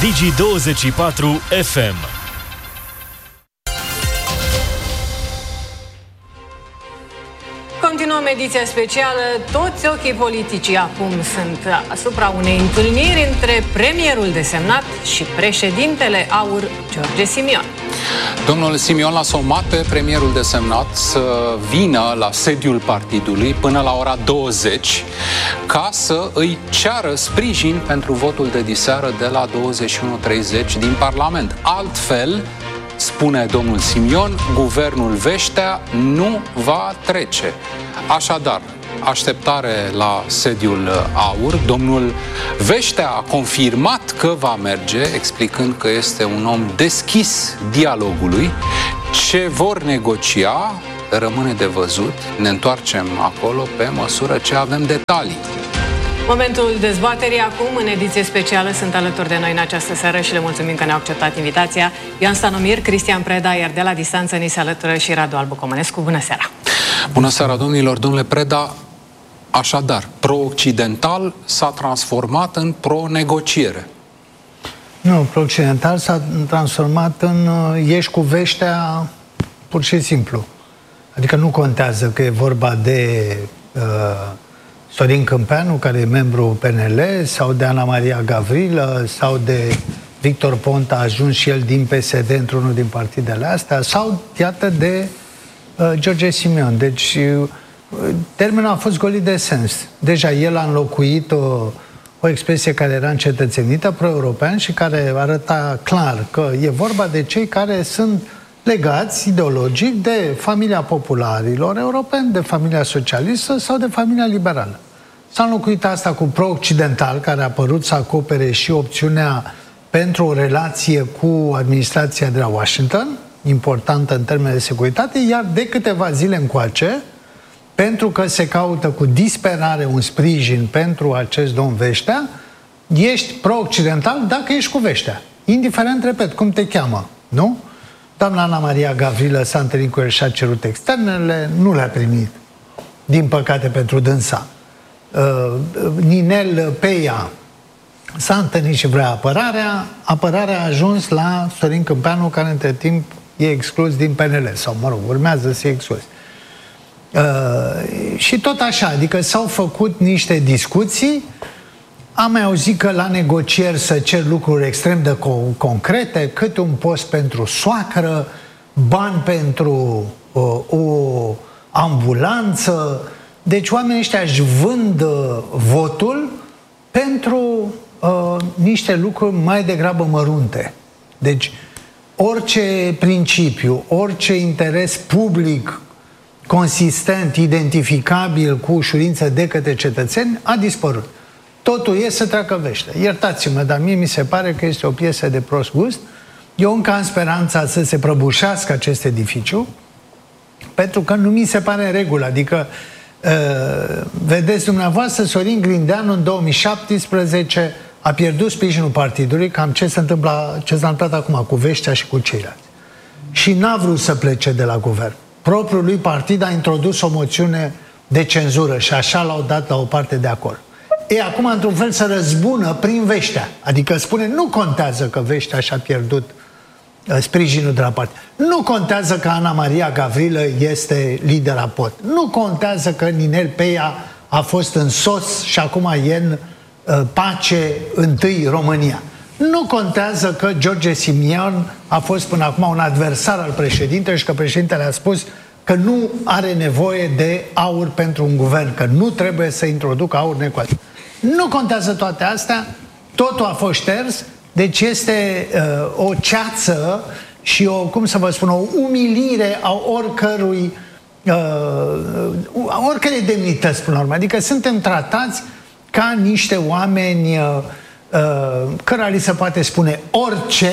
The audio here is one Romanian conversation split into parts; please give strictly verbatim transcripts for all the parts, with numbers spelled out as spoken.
Digi douăzeci și patru F M. Continuăm ediția specială. Toți ochii politicii acum sunt asupra unei întâlniri între premierul desemnat și președintele AUR, George Simion. Domnul Simion l-a somat pe premierul desemnat să vină la sediul partidului până la ora douăzeci ca să îi ceară sprijin pentru votul de diseară de la douăzeci și unu treizeci din Parlament. Altfel, spune domnul Simion, guvernul Veștea nu va trece. Așadar, așteptare la sediul AUR. Domnul Veștea a confirmat că va merge, explicând că este un om deschis dialogului. Ce vor negocia rămâne de văzut. Ne întoarcem acolo pe măsură ce avem detalii. Momentul dezbaterii acum, în ediție specială, sunt alături de noi în această seară și le mulțumim că ne-au acceptat invitația. Ioan Stanomir, Cristian Preda, iar de la distanță ni se alătură și Radu Albu Comănescu. Bună seara! Bună seara, domnilor! Domnule Preda, așadar, pro-occidental s-a transformat în pro-negociere. Nu, pro-occidental s-a transformat în uh, ieși cu Veștea pur și simplu. Adică nu contează că e vorba de uh, Sorin Câmpeanu, care e membru P N L, sau de Ana Maria Gavrilă, sau de Victor Ponta, a ajuns și el din P S D într-unul din partidele astea, sau, iată, de uh, George Simion. Deci, uh, termenul a fost golit de sens. Deja el a înlocuit o, o expresie care era încetățenită, pro-european, și care arăta clar că e vorba de cei care sunt legați ideologic de familia popularilor europeni, de familia socialistă sau de familia liberală. S-a înlocuit asta cu pro-occidental, care a părut să acopere și opțiunea pentru o relație cu administrația de la Washington, importantă în termeni de securitate, iar de câteva zile încoace, pentru că se caută cu disperare un sprijin pentru acest domn Veștea, ești pro-occidental dacă ești cu Veștea. Indiferent, repet, cum te cheamă, nu? Doamna Ana Maria Gavrilă s-a întâlnit cu el și a cerut externele, nu le-a primit, din păcate pentru dânsa. Uh, Ninel Peia s-a întâlnit și vrea apărarea, apărarea a ajuns la Sorin Câmpeanu, care între timp e exclus din P N L, sau mă rog, urmează să fie exclus. Uh, și tot așa, adică s-au făcut niște discuții. Am mai auzit că la negocieri să cer lucruri extrem de co- concrete, cât un post pentru soacră, bani pentru uh, o ambulanță. Deci oamenii ăștia își vând uh, votul pentru uh, niște lucruri mai degrabă mărunte. Deci orice principiu, orice interes public consistent, identificabil cu ușurință de către cetățeni a dispărut. Totul e să treacă Veștea. Iertați-mă, dar mie mi se pare că este o piesă de prost gust. Eu încă am speranța să se prăbușească acest edificiu, pentru că nu mi se pare în regulă. Adică, uh, vedeți dumneavoastră, Sorin Grindeanu în două mii șaptesprezece a pierdut sprijinul partidului, cam ce se întâmplă, ce s-a întâmplat acum cu Veștea și cu ceilalți. Și n-a vrut să plece de la guvern. Propriul lui partid a introdus o moțiune de cenzură și așa l-au dat la o parte de acolo. E, acum, într-un fel, să răzbună prin Veștea. Adică spune, nu contează că Veștea și-a pierdut uh, sprijinul de la partid. Nu contează că Ana Maria Gavrilă este lidera P O T. Nu contează că Ninel Peia a fost în S O S și acum e în uh, pace întâi România. Nu contează că George Simion a fost până acum un adversar al președintelui și că președintele a spus că nu are nevoie de AUR pentru un guvern, că nu trebuie să introducă AUR necoate. Nu contează toate astea, totul a fost șters, deci este uh, o ceață și o, cum să vă spun, o umilire a oricărui, uh, a oricărei demnități până la urmă. Adică suntem tratați ca niște oameni uh, uh, cărora li se poate spune orice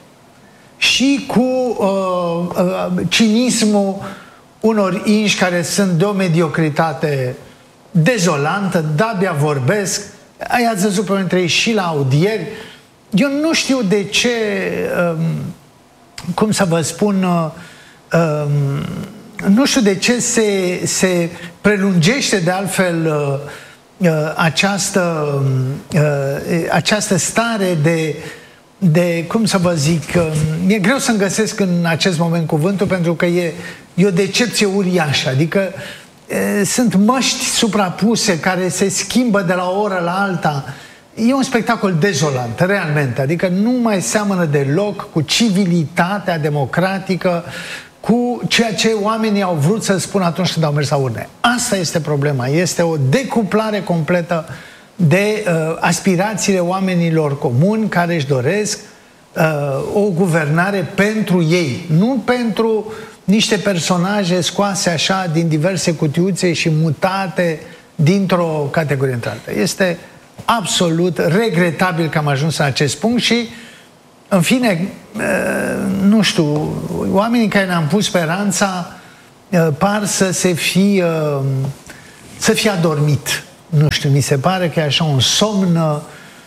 și cu uh, uh, cinismul unor inși care sunt de o mediocritate dezolantă, de-abia vorbesc. Ai ați văzut pe dintre ei și la audieri. Eu nu știu de ce, um, cum să vă spun, um, nu știu de ce se, se prelungește de altfel uh, uh, această, uh, această stare de de, cum să vă zic, mi-e greu să-mi găsesc în acest moment cuvântul, pentru că e, e o decepție uriașă. Adică e, sunt măști suprapuse care se schimbă de la o oră la alta. E un spectacol dezolant, realmente. Adică nu mai seamănă deloc cu civilitatea democratică, cu ceea ce oamenii au vrut să spună atunci când au mers la urne. Asta este problema. Este o decuplare completă de uh, aspirațiile oamenilor comuni care își doresc uh, o guvernare pentru ei, nu pentru niște personaje scoase așa din diverse cutiuțe și mutate dintr-o categorie într-alta. Este absolut regretabil că am ajuns în acest punct și, în fine, nu știu, oamenii care ne-am pus speranța par să se fi să fie adormit. Nu știu, mi se pare că e așa un somn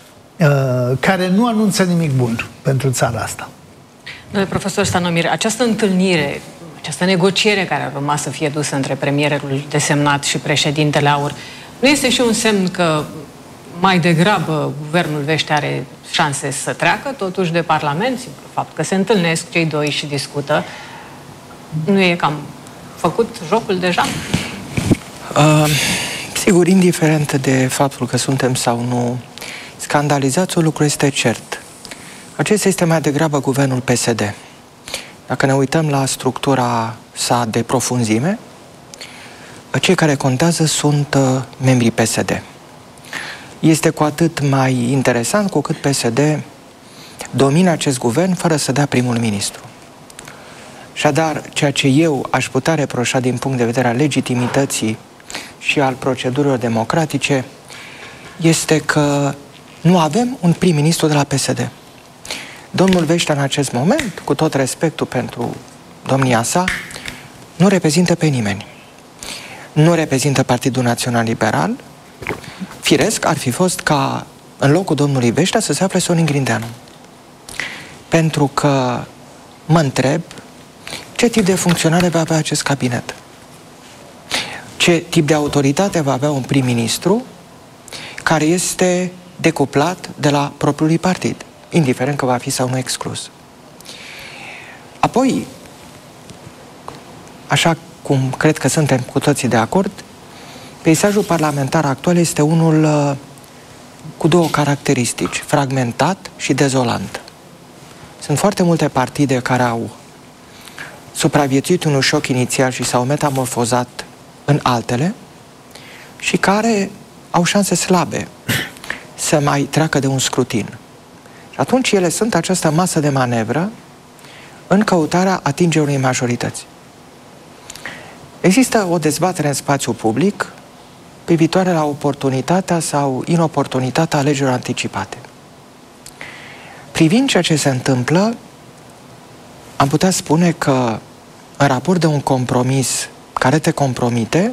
care nu anunță nimic bun pentru țara asta. Domnule profesor Stanomir, această întâlnire, această negociere care a rămas să fie dusă între premierul desemnat și președintele Aur, nu este și un semn că mai degrabă guvernul Vește are șanse să treacă totuși de Parlament? Simplu fapt că se întâlnesc cei doi și discută, nu e cam făcut jocul deja? Uh, sigur, indiferent de faptul că suntem sau nu scandalizați, un lucru este cert. Acesta este mai degrabă guvernul P S D. Dacă ne uităm la structura sa de profunzime, cei care contează sunt uh, membrii P S D. Este cu atât mai interesant cu cât P S D domină acest guvern fără să dea primul ministru. Așadar, ceea ce eu aș putea reproșa din punct de vedere al legitimității și al procedurilor democratice este că nu avem un prim-ministru de la P S D. Domnul Veștea, în acest moment, cu tot respectul pentru domnia sa, nu reprezintă pe nimeni. Nu reprezintă Partidul Național Liberal. Firesc ar fi fost ca în locul domnului Veștea să se afle Sorin Grindeanu. Pentru că mă întreb ce tip de funcționare va avea acest cabinet. Ce tip de autoritate va avea un prim-ministru care este decuplat de la propriul partid, indiferent că va fi sau nu exclus. Apoi, așa cum cred că suntem cu toții de acord, peisajul parlamentar actual este unul uh, cu două caracteristici, fragmentat și dezolant. Sunt foarte multe partide care au supraviețuit unui șoc inițial și s-au metamorfozat în altele și care au șanse slabe să mai treacă de un scrutin. Și atunci ele sunt această masă de manevră în căutarea atingerii unei majorități. Există o dezbatere în spațiu public privitoare la oportunitatea sau inoportunitatea alegerilor anticipate. Privind ceea ce se întâmplă, am putea spune că în raport de un compromis care te compromite,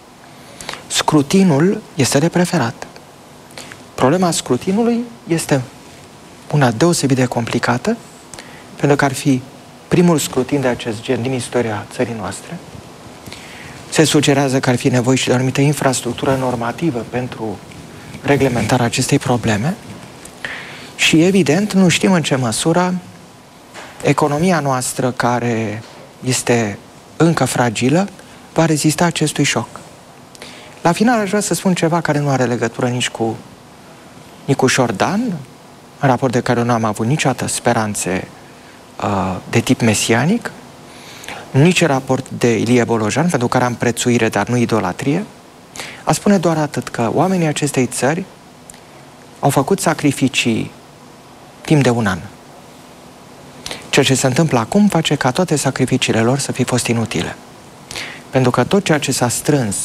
scrutinul este de preferat. Problema scrutinului este una deosebit de complicată, pentru că ar fi primul scrutin de acest gen din istoria țării noastre. Se sugerează că ar fi nevoie și de o anumită infrastructură normativă pentru reglementarea acestei probleme și, evident, nu știm în ce măsură economia noastră, care este încă fragilă, va rezista acestui șoc. La final aș vrea să spun ceva care nu are legătură nici cu Nicu Șordan, în raport de care nu am avut niciodată speranțe uh, de tip mesianic, nici în raport de Ilie Bolojan, pentru care am prețuire, dar nu idolatrie. A spune doar atât, că oamenii acestei țări au făcut sacrificii timp de un an. Ceea ce se întâmplă acum face ca toate sacrificiile lor să fi fost inutile. Pentru că tot ceea ce s-a strâns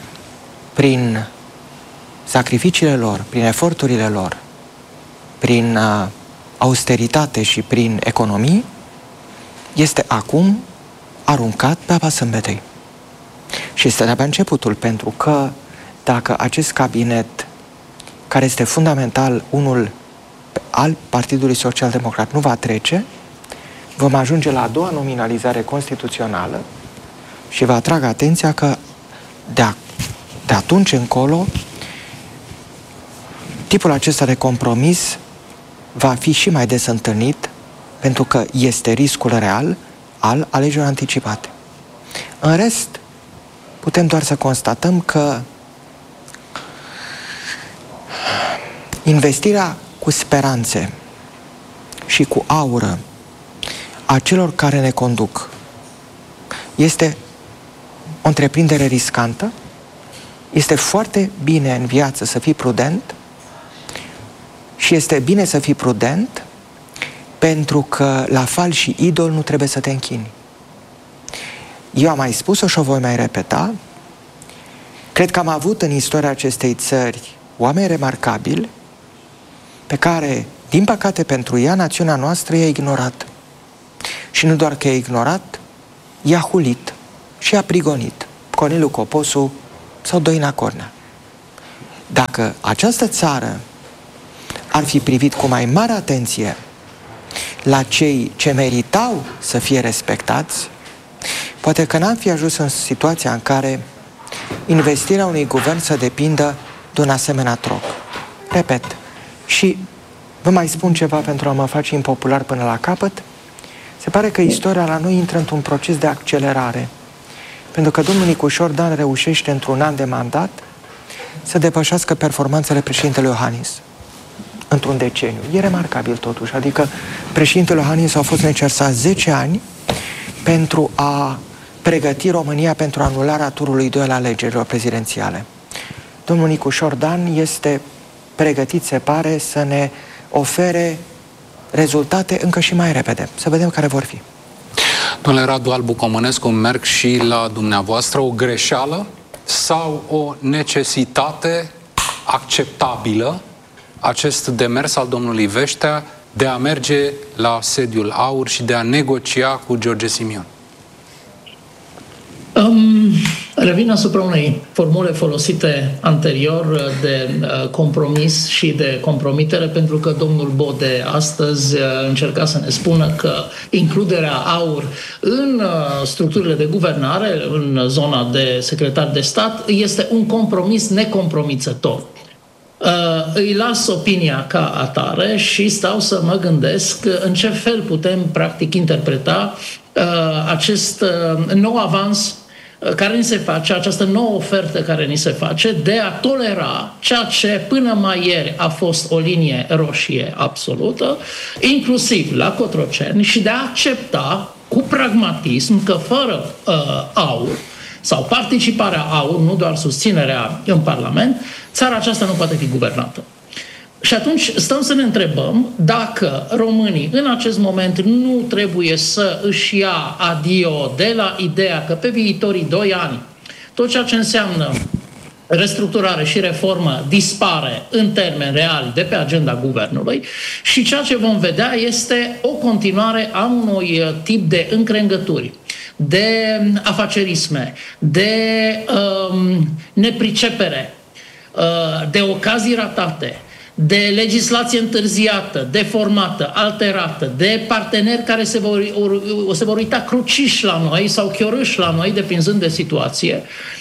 prin sacrificiile lor, prin eforturile lor, prin uh, austeritate și prin economii, este acum aruncat pe apa sâmbetei. Și este de-abia începutul, pentru că dacă acest cabinet, care este fundamental unul al Partidului Social Democrat, nu va trece, vom ajunge la a doua nominalizare constituțională și vă atrag atenția că de, a, de atunci încolo tipul acesta de compromis va fi și mai des întâlnit, pentru că este riscul real al alegerilor anticipate. În rest, putem doar să constatăm că investirea cu speranțe și cu aură a celor care ne conduc este o întreprindere riscantă. Este foarte bine în viață să fii prudent și este bine să fii prudent pentru că la fal și idol nu trebuie să te închini. Eu am mai spus-o și o voi mai repeta. Cred că am avut în istoria acestei țări oameni remarcabili pe care, din păcate pentru ea, națiunea noastră i-a ignorat. Și nu doar că i-a ignorat, i-a hulit și i-a prigonit. Corneliu Coposu sau Doina Cornea. Dacă această țară ar fi privit cu mai mare atenție la cei ce meritau să fie respectați, poate că n-am fi ajuns în situația în care investirea unui guvern să depindă de un asemenea troc. Repet, și vă mai spun ceva pentru a mă face impopular până la capăt. Se pare că istoria la noi intră într-un proces de accelerare, pentru că domnul Nicușor Dan reușește într-un an de mandat să depășească performanțele președintelui Iohannis într-un deceniu. E remarcabil totuși, adică președintele Iohannis a fost necesar zece ani pentru a pregăti România pentru anularea turului doi al alegerilor prezidențiale. Domnul Nicușor Dan este pregătit, se pare, să ne ofere rezultate încă și mai repede. Să vedem care vor fi. Domnule Radu Albu Comănescu, merg și la dumneavoastră. O greșeală sau o necesitate acceptabilă acest demers al domnului Veștea de a merge la sediul AUR și de a negocia cu George Simion? Um, revin asupra unei formule folosite anterior de uh, compromis și de compromitere, pentru că domnul Bode astăzi uh, încerca să ne spună că includerea AUR în uh, structurile de guvernare, în zona de secretar de stat, este un compromis necompromițător. Uh, îi las opinia ca atare și stau să mă gândesc în ce fel putem practic interpreta uh, acest uh, nou avans care ni se face, această nouă ofertă care ni se face de a tolera ceea ce până mai ieri a fost o linie roșie absolută, inclusiv la Cotroceni, și de a accepta cu pragmatism că fără uh, AUR sau participarea AUR, nu doar susținerea în Parlament, țara aceasta nu poate fi guvernată. Și atunci stăm să ne întrebăm dacă românii în acest moment nu trebuie să își ia adio de la ideea că pe viitorii doi ani tot ceea ce înseamnă restructurare și reformă dispare în termeni reali de pe agenda guvernului și ceea ce vom vedea este o continuare a unui tip de încrengături, de afacerisme, de um, nepricepere, uh, de ocazii ratate, de legislație întârziată, deformată, alterată, de parteneri care se vor, or, se vor uita cruciși la noi sau chiorâși la noi, depinzând de situație,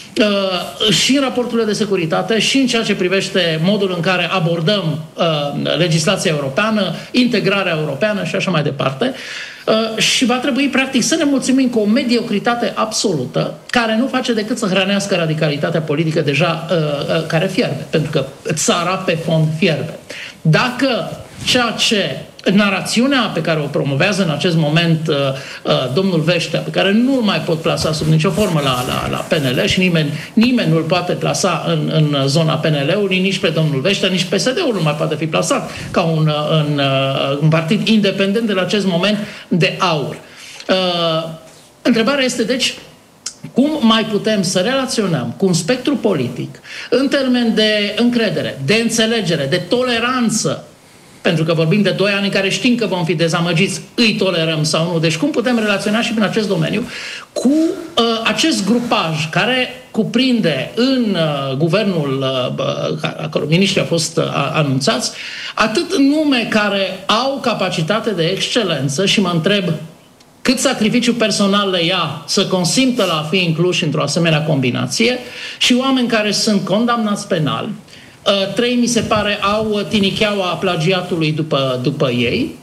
uh, și în raporturile de securitate și în ceea ce privește modul în care abordăm uh, legislația europeană, integrarea europeană și așa mai departe. Uh, și va trebui, practic, să ne mulțumim cu o mediocritate absolută care nu face decât să hrănească radicalitatea politică deja uh, uh, care fierbe, pentru că țara pe fond fierbe. Dacă ceea ce narațiunea pe care o promovează în acest moment uh, uh, domnul Veștea, pe care nu-l mai pot plasa sub nicio formă la, la, la P N L și nimeni, nimeni nu-l poate plasa în, în zona P N L-ului, nici pe domnul Veștea, nici P S D-ul nu mai poate fi plasat ca un, în, uh, un partid independent în acest moment de AUR. Uh, întrebarea este, deci, cum mai putem să relaționăm cu un spectru politic în termen de încredere, de înțelegere, de toleranță, pentru că vorbim de doi ani în care știm că vom fi dezamăgiți, îi tolerăm sau nu. Deci cum putem relaționa și în acest domeniu cu uh, acest grupaj care cuprinde în uh, guvernul uh, a căror miniștri au fost uh, anunțați, atât nume care au capacitate de excelență și mă întreb cât sacrificiu personal le ia să consimtă la a fi incluși într-o asemenea combinație, și oameni care sunt condamnați penal, uh, trei, mi se pare, au tinicheaua plagiatului după, după ei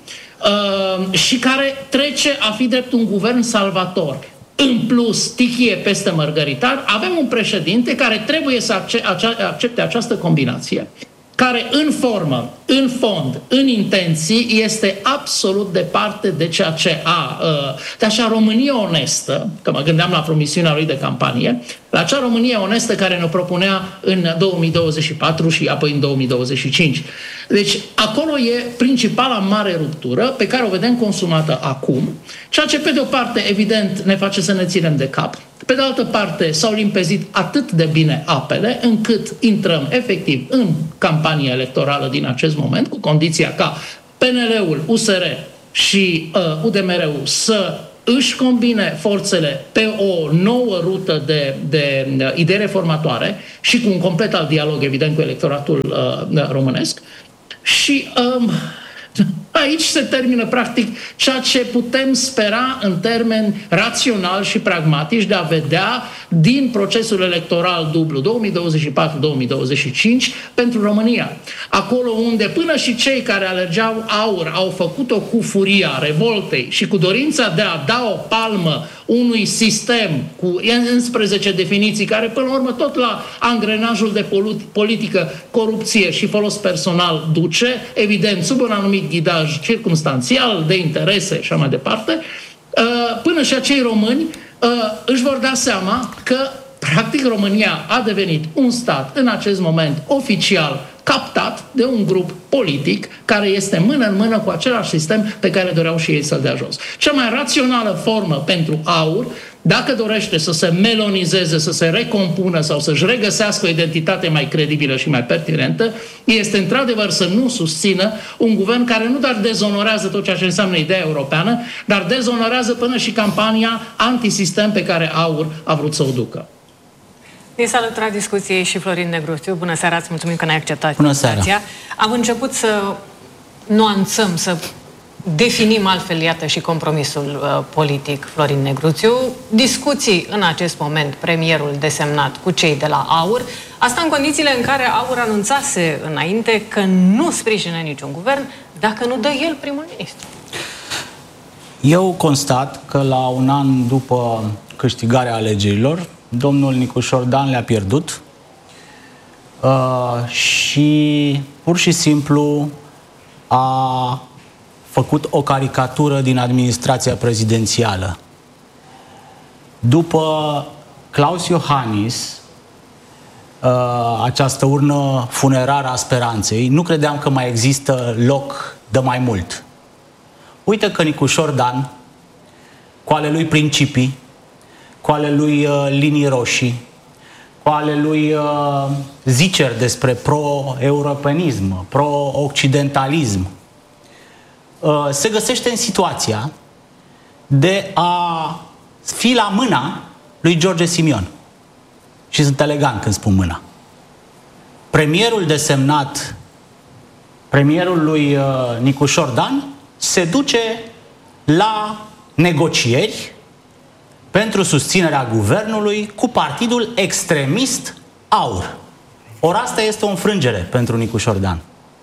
uh, și care trece a fi drept un guvern salvator. În plus, tichie peste mărgăritar, avem un președinte care trebuie să accepte această combinație, care în formă, în fond, în intenții, este absolut departe de ceea ce a, de acea Românie onestă, că mă gândeam la promisiunea lui de campanie, la acea Românie onestă care ne propunea în două mii douăzeci și patru și apoi în două mii douăzeci și cinci. Deci, acolo e principala mare ruptură pe care o vedem consumată acum, ceea ce, pe de o parte, evident, ne face să ne ținem de cap. Pe de altă parte, s-au limpezit atât de bine apele, încât intrăm efectiv în campanie electorală din acest moment, cu condiția ca P N L-ul, U S R și uh, U D M R-ul să își combine forțele pe o nouă rută de, de uh, idei reformatoare și cu un complet alt dialog, evident, cu electoratul uh, românesc. Și um, aici se termină, practic, ceea ce putem spera în termeni raționali și pragmatici de a vedea din procesul electoral dublu două mii douăzeci și patru două mii douăzeci și cinci pentru România. Acolo unde până și cei care alergeau aur au făcut-o cu furia revoltei și cu dorința de a da o palmă unui sistem cu unsprezece definiții care până la urmă tot la angrenajul de politică, corupție și folos personal duce, evident sub un anumit ghidaj circumstanțial de interese și așa mai departe, până și acei români își vor da seama că practic România a devenit un stat în acest moment oficial captat de un grup politic care este mână în mână cu același sistem pe care doreau și ei să-l dea jos. Cea mai rațională formă pentru aur, dacă dorește să se melonizeze, să se recompună sau să-și regăsească o identitate mai credibilă și mai pertinentă, este într-adevăr să nu susțină un guvern care nu doar dezonorează tot ceea ce înseamnă ideea europeană, dar dezonorează până și campania antisistem pe care aur a vrut să o ducă. Din salutura discuției și Florin Negruțiu. Bună seara, îți mulțumim că ne-ai acceptat Bună invitația. seara. Am început să nuanțăm, să definim altfel, iată, și compromisul uh, politic Florin Negruțiu. Discuții în acest moment, premierul desemnat cu cei de la AUR, asta în condițiile în care AUR anunțase înainte că nu sprijină niciun guvern dacă nu dă el primul ministru. Eu constat că la un an după câștigarea alegerilor, domnul Nicușor Dan le-a pierdut uh, și pur și simplu a făcut o caricatură din administrația prezidențială. După Klaus Iohannis, uh, această urnă funerară a speranței, nu credeam că mai există loc de mai mult. Uite că Nicușor Dan, cu ale lui principii, cu ale lui uh, linii roșii, cu ale lui uh, ziceri despre pro-europenism, pro-occidentalism, uh, se găsește în situația de a fi la mâna lui George Simion. Și sunt elegant când spun mâna. Premierul desemnat, premierul lui uh, Nicușor Dan, se duce la negocieri pentru susținerea guvernului cu partidul extremist AUR. Ori asta este o înfrângere pentru Nicușor Dan.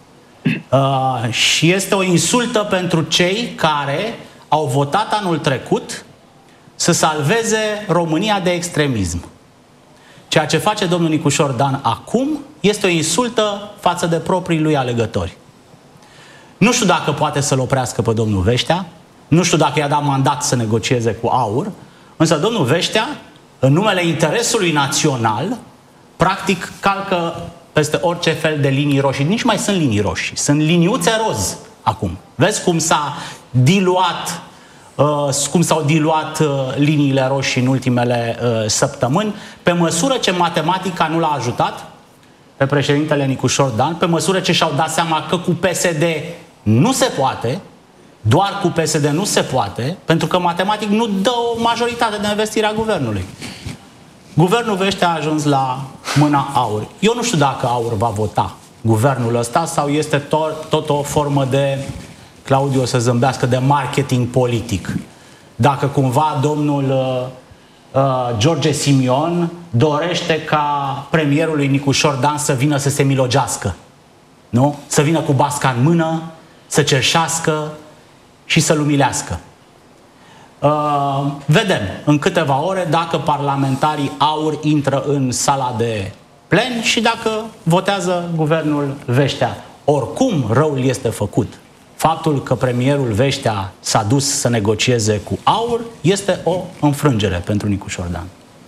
Uh, și este o insultă pentru cei care au votat anul trecut să salveze România de extremism. Ceea ce face domnul Nicușor Dan acum este o insultă față de proprii lui alegători. Nu știu dacă poate să-l oprească pe domnul Veștea, nu știu dacă i-a dat mandat să negocieze cu AUR, însă domnul Veștea, în numele interesului național, practic calcă peste orice fel de linii roșii. Nici mai sunt linii roșii, sunt liniuțe roz acum. Vezi cum s-a diluat, uh, cum s-au diluat uh, liniile roșii în ultimele uh, săptămâni, pe măsură ce matematica nu l-a ajutat pe președintele Nicușor Dan, pe măsură ce și-au dat seama că cu P S D nu se poate, doar cu P S D nu se poate, pentru că matematic nu dă o majoritate de investire a guvernului. Guvernul Veștea a ajuns la mâna AUR. Eu nu știu dacă AUR va vota guvernul ăsta sau este tot, tot o formă de, Claudiu o să zâmbească, de marketing politic. Dacă cumva domnul uh, George Simion dorește ca premierul lui Nicușor Dan să vină să se milogească. Nu? Să vină cu basca în mână, să cerșească și să-l umilească. Uh, vedem în câteva ore dacă parlamentarii AUR intră în sala de plen și dacă votează guvernul Veștea. Oricum, răul este făcut. Faptul că premierul Veștea s-a dus să negocieze cu AUR este o înfrângere pentru Nicușor Dan.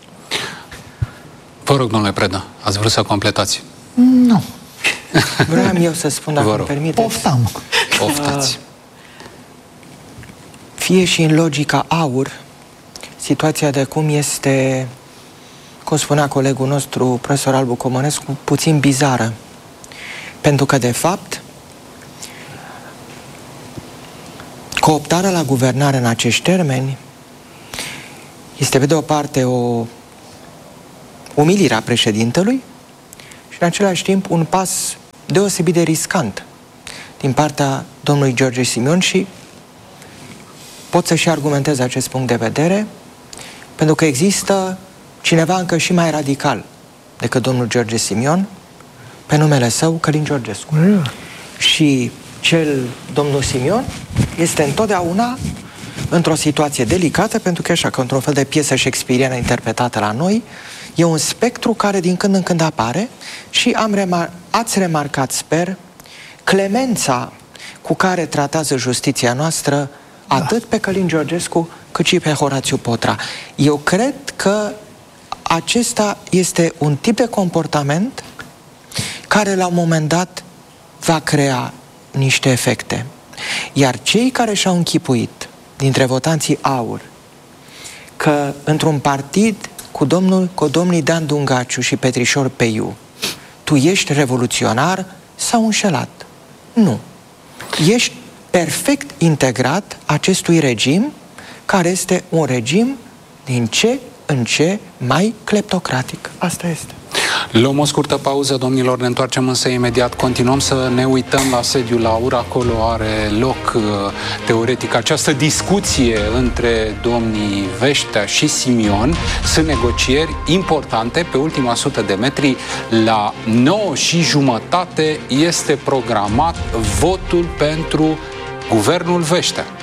Vă rog, domnule Preda, ați vrut să completați? Nu. Vreau eu să spun, dacă îmi permiteți. Poftam. Poftați. Fie și în logica AUR, situația de acum este, cum spunea colegul nostru, profesor Albu Comănescu, puțin bizară. Pentru că, de fapt, cooptarea la guvernare în acești termeni este, pe de o parte, o umilire a președintelui și, în același timp, un pas deosebit de riscant din partea domnului George Simion și pot să și argumentez acest punct de vedere, pentru că există cineva încă și mai radical decât domnul George Simion, pe numele său Călin Georgescu. Mm. Și cel, domnul Simion, este întotdeauna într-o situație delicată, pentru că așa, că într-un fel de piesă shakespeariană interpretată la noi, e un spectru care din când în când apare și am remar- ați remarcat, sper, clemența cu care tratează justiția noastră atât pe Călin Georgescu, cât și pe Horațiu Potra. Eu cred că acesta este un tip de comportament care la un moment dat va crea niște efecte. Iar cei care și-au închipuit dintre votanții AUR că într-un partid cu domnul, cu domnii Dan Dungaciu și Petrișor Peiu tu ești revoluționar, s-au înșelat. Nu. Ești perfect integrat acestui regim, care este un regim din ce în ce mai cleptocratic. Asta este. Luăm o scurtă pauză, domnilor, ne întoarcem însă imediat. Continuăm să ne uităm la sediul AUR. Acolo are loc, teoretic, această discuție între domnii Veștea și Simion. Sunt negocieri importante. Pe ultima sută de metri, la nouă și jumătate, este programat votul pentru guvernul Veștea.